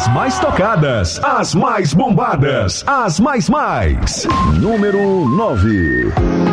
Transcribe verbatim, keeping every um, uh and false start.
As mais tocadas, as mais bombadas, as mais mais. Número nove.